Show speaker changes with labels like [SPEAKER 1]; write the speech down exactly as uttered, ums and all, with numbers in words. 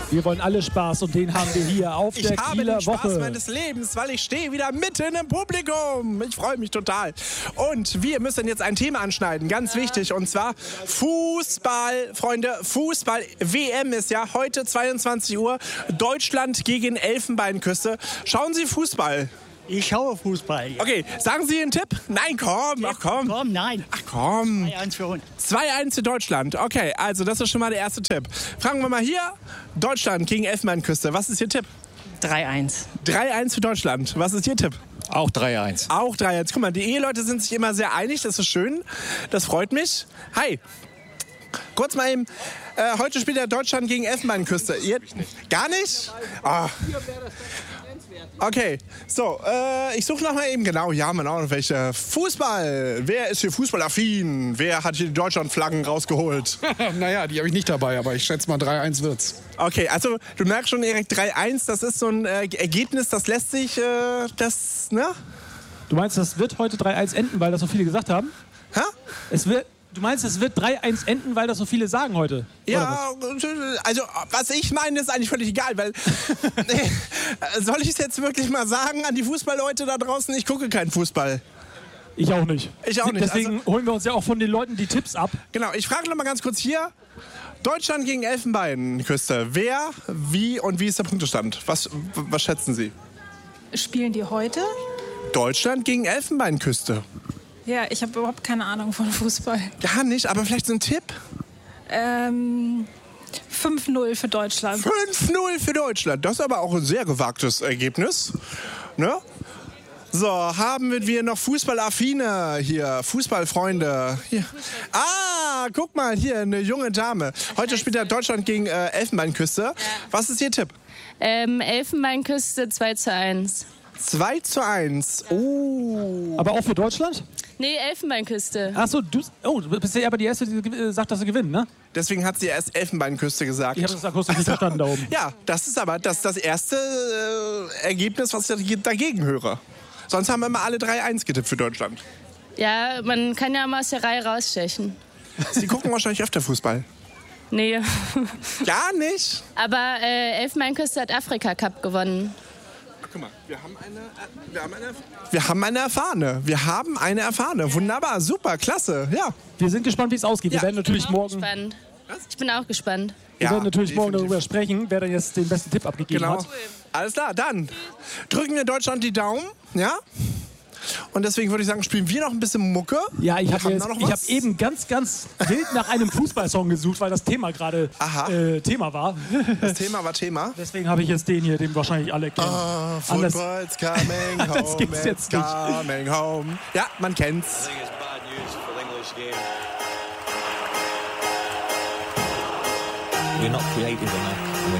[SPEAKER 1] Wir wollen alle Spaß und den haben wir hier auf
[SPEAKER 2] ich
[SPEAKER 1] der
[SPEAKER 2] habe
[SPEAKER 1] Kieler
[SPEAKER 2] den Spaß
[SPEAKER 1] Woche.
[SPEAKER 2] meines Lebens, weil ich stehe wieder mitten im Publikum. Ich freue mich total. Und wir müssen jetzt ein Thema anschneiden, ganz wichtig, und zwar Fußball. Freunde, Fußball. W M ist ja heute zweiundzwanzig Uhr. Deutschland gegen Elfenbeinküste. Schauen Sie Fußball?
[SPEAKER 3] Ich schaue Fußball. Ja.
[SPEAKER 2] Okay, sagen Sie einen Tipp? Nein, komm, ach komm.
[SPEAKER 3] Komm, nein.
[SPEAKER 2] Ach komm.
[SPEAKER 3] zwei eins für uns.
[SPEAKER 2] zwei eins für Deutschland. Okay, also das ist schon mal der erste Tipp. Fragen wir mal hier. Deutschland gegen Elfenbeinküste. Was ist Ihr Tipp?
[SPEAKER 4] drei eins.
[SPEAKER 2] drei eins für Deutschland. Was ist Ihr Tipp?
[SPEAKER 5] Auch drei eins.
[SPEAKER 2] Auch drei eins. Guck mal, die Eheleute sind sich immer sehr einig. Das ist schön. Das freut mich. Hi. Kurz mal eben. Äh, heute spielt ja Deutschland gegen Elfenbeinküste. Ihr, gar nicht? Oh. Okay, so, äh, ich suche noch mal eben, genau, hier haben wir noch welche. Fußball, wer ist hier fußballaffin? Wer hat hier die Deutschlandflaggen rausgeholt?
[SPEAKER 6] Naja, die habe ich nicht dabei, aber ich schätze mal drei eins wird's.
[SPEAKER 2] Okay, also du merkst schon, Erik, drei eins, das ist so ein äh, Ergebnis, das lässt sich, äh, das, ne?
[SPEAKER 1] Du meinst, das wird heute drei eins enden, weil das so viele gesagt haben?
[SPEAKER 2] Hä?
[SPEAKER 1] Es wird, du meinst, es wird drei eins enden, weil das so viele sagen heute?
[SPEAKER 2] Ja, also was ich meine, ist eigentlich völlig egal, weil soll ich es jetzt wirklich mal sagen an die Fußballleute da draußen? Ich gucke keinen Fußball.
[SPEAKER 1] Ich auch nicht.
[SPEAKER 2] Ich auch nicht.
[SPEAKER 1] Deswegen
[SPEAKER 2] Also,
[SPEAKER 1] holen wir uns ja auch von den Leuten die Tipps ab.
[SPEAKER 2] Genau, ich frage noch mal ganz kurz hier. Deutschland gegen Elfenbeinküste. Wer, wie und wie ist der Punktestand? Was, was schätzen Sie?
[SPEAKER 7] Spielen die heute?
[SPEAKER 2] Deutschland gegen Elfenbeinküste.
[SPEAKER 7] Ja, ich habe überhaupt keine Ahnung von Fußball.
[SPEAKER 2] Gar nicht, aber vielleicht so ein Tipp?
[SPEAKER 7] Ähm, fünf null für Deutschland.
[SPEAKER 2] fünf null für Deutschland. Das ist aber auch ein sehr gewagtes Ergebnis. Ne? So, haben wir noch Fußballaffine hier, Fußballfreunde. Hier. Ah, guck mal, hier eine junge Dame. Heute spielt ja Deutschland gegen äh, Elfenbeinküste. Was ist Ihr Tipp?
[SPEAKER 4] Ähm, Elfenbeinküste zwei zu eins.
[SPEAKER 2] zwei zu eins. Oh.
[SPEAKER 1] Aber auch für Deutschland?
[SPEAKER 4] Nee, Elfenbeinküste.
[SPEAKER 1] Achso, du, oh, du bist ja aber die Erste, die äh, sagt, dass sie gewinnen, ne?
[SPEAKER 2] Deswegen hat sie erst Elfenbeinküste gesagt.
[SPEAKER 1] Ich habe das akustisch nicht verstanden da oben.
[SPEAKER 2] Ja, das ist aber das, das erste äh, Ergebnis, was ich dagegen höre. Sonst haben wir immer alle drei eins getippt für Deutschland.
[SPEAKER 4] Ja, man kann ja mal aus der Reihe rausstechen.
[SPEAKER 2] Sie gucken wahrscheinlich öfter Fußball.
[SPEAKER 4] Nee.
[SPEAKER 2] Gar nicht?
[SPEAKER 4] Aber äh, Elfenbeinküste hat Afrika Cup gewonnen.
[SPEAKER 2] Guck mal, wir haben eine, äh, wir haben eine, wir haben eine Erfahrene. Wir haben eine Erfahrene. Wunderbar, super, klasse, ja.
[SPEAKER 1] Wir sind gespannt, wie es ausgeht.
[SPEAKER 2] Ja.
[SPEAKER 1] Wir werden natürlich
[SPEAKER 4] Ich bin auch
[SPEAKER 1] morgen,
[SPEAKER 4] gespannt. Ich bin auch gespannt.
[SPEAKER 1] wir
[SPEAKER 2] Ja,
[SPEAKER 1] werden natürlich morgen
[SPEAKER 2] definitiv.
[SPEAKER 1] darüber sprechen, wer dann jetzt den besten Tipp abgegeben
[SPEAKER 2] Genau.
[SPEAKER 1] hat.
[SPEAKER 2] Alles klar, dann drücken wir Deutschland die Daumen, ja? Und deswegen würde ich sagen, spielen wir noch ein bisschen Mucke.
[SPEAKER 1] Ja, ich
[SPEAKER 2] Wir
[SPEAKER 1] habe
[SPEAKER 2] haben
[SPEAKER 1] jetzt-
[SPEAKER 2] da noch
[SPEAKER 1] ich
[SPEAKER 2] was.
[SPEAKER 1] hab eben ganz, ganz wild nach einem Fußballsong gesucht, weil das Thema gerade
[SPEAKER 2] Aha.
[SPEAKER 1] äh, Thema war.
[SPEAKER 2] Das Thema war Thema.
[SPEAKER 1] Deswegen habe ich jetzt den hier, den wahrscheinlich alle kennen.
[SPEAKER 2] Ah,
[SPEAKER 1] Anders-
[SPEAKER 2] football's coming home.
[SPEAKER 1] Das gibt's jetzt
[SPEAKER 2] it's coming home. Ja, man kennt's.
[SPEAKER 8] I think it's bad news for the English game.
[SPEAKER 5] We're not creative enough. We're